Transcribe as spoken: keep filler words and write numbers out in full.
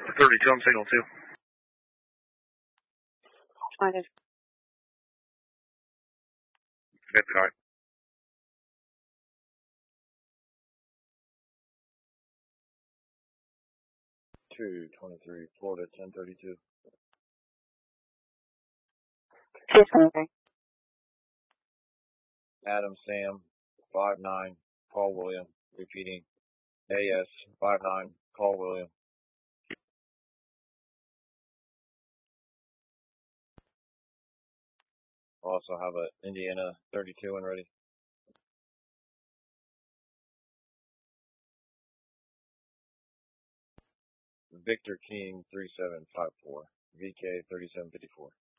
thirty-two, I'm signal two. United. fifty-nine. two twenty-three, Florida, ten thirty-two. two twenty-three. Adam Sam, five nine, call William, repeating A S, five nine, call William. Also have a Indiana thirty-two and ready. Victor King, three seven five four, V K thirty-seven fifty-four.